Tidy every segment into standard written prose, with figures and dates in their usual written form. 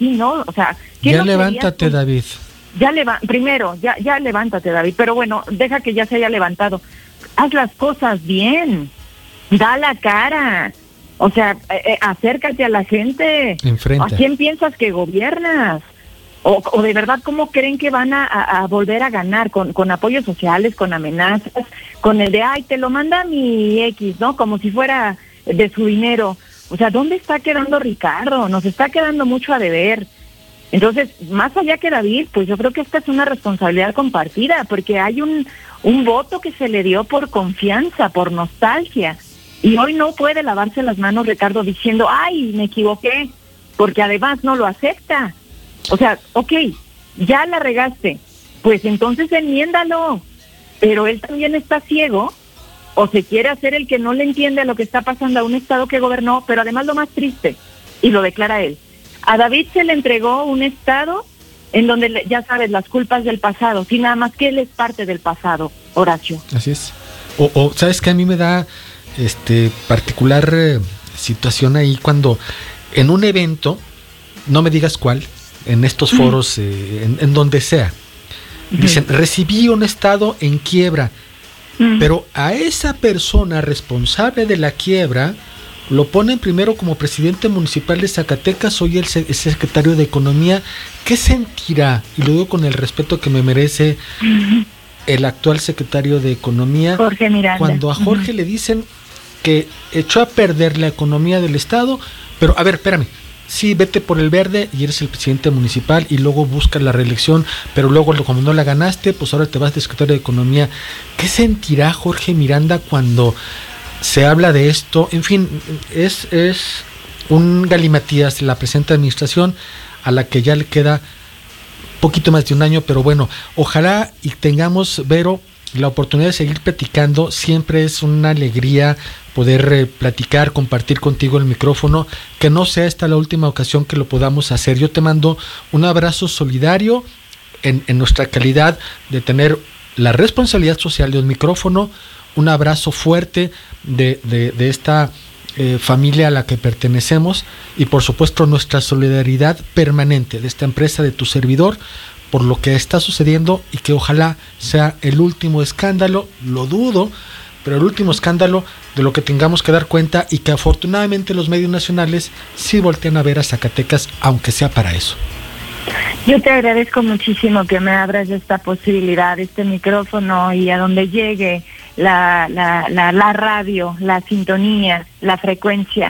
así, ¿no? O sea, ya levántate, David. Primero, ya levántate, David, pero bueno, deja que ya se haya levantado. Haz las cosas bien, da la cara, o sea, acércate a la gente. Enfrenta. ¿A quién piensas que gobiernas? O de verdad, ¿cómo creen que van a volver a ganar? Con apoyos sociales, con amenazas, con el de, ay, te lo manda mi X, ¿no? Como si fuera de su dinero. O sea, ¿dónde está quedando Ricardo? Nos está quedando mucho a deber. Entonces, más allá que David, pues yo creo que esta es una responsabilidad compartida, porque hay un voto que se le dio por confianza, por nostalgia, y hoy no puede lavarse las manos Ricardo diciendo, ay, me equivoqué, porque además no lo acepta. O sea, ok, ya la regaste, pues entonces enmiéndalo, pero él también está ciego, o se quiere hacer el que no le entiende a lo que está pasando a un estado que gobernó, pero además lo más triste, y lo declara él, a David se le entregó un estado en donde, ya sabes, las culpas del pasado, sí, nada más que él es parte del pasado, Horacio. Así es. O ¿sabes qué? A mí me da particular situación ahí cuando en un evento, no me digas cuál, en estos foros, en donde sea, dicen, recibí un estado en quiebra, pero a esa persona responsable de la quiebra lo ponen primero como presidente municipal de Zacatecas, hoy el secretario de Economía. ¿Qué sentirá? Y lo digo con el respeto que me merece el actual secretario de Economía, Jorge Miranda, cuando a Jorge le dicen que echó a perder la economía del estado, pero a ver, espérame, sí, vete por el verde y eres el presidente municipal y luego buscas la reelección, pero luego como no la ganaste, pues ahora te vas de secretario de Economía. ¿Qué sentirá Jorge Miranda cuando se habla de esto? En fin, es un galimatías la presente administración a la que ya le queda poquito más de un año, pero bueno, ojalá y tengamos, Vero, la oportunidad de seguir platicando. Siempre es una alegría poder platicar, compartir contigo el micrófono, que no sea esta la última ocasión que lo podamos hacer. Yo te mando un abrazo solidario en nuestra calidad de tener la responsabilidad social de un micrófono, un abrazo fuerte de esta familia a la que pertenecemos, y por supuesto nuestra solidaridad permanente de esta empresa, de tu servidor, por lo que está sucediendo, y que ojalá sea el último escándalo, lo dudo, pero el último escándalo de lo que tengamos que dar cuenta, y que afortunadamente los medios nacionales sí voltean a ver a Zacatecas, aunque sea para eso. Yo te agradezco muchísimo que me abras esta posibilidad, este micrófono, y a donde llegue la radio, la sintonía, la frecuencia.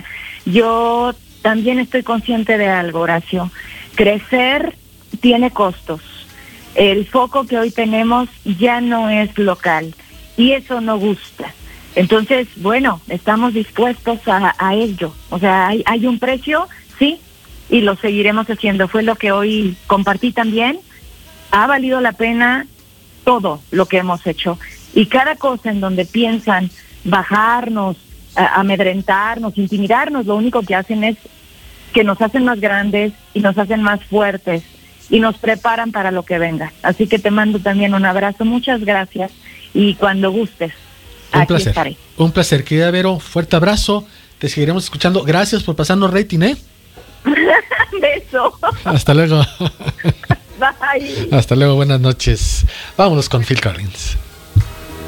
Yo también estoy consciente de algo, Horacio. Crecer tiene costos. El foco que hoy tenemos ya no es local y eso no gusta. Entonces, bueno, estamos dispuestos a ello. O sea, hay un precio, sí, y lo seguiremos haciendo. Fue lo que hoy compartí también. Ha valido la pena todo lo que hemos hecho. Y cada cosa en donde piensan bajarnos, amedrentarnos, intimidarnos, lo único que hacen es que nos hacen más grandes y nos hacen más fuertes y nos preparan para lo que venga. Así que te mando también un abrazo, muchas gracias, y cuando gustes, aquí estaré. Un placer, querida Vero, fuerte abrazo, te seguiremos escuchando. Gracias por pasarnos rating, Beso. Hasta luego. Bye. Hasta luego, buenas noches. Vámonos con Phil Collins.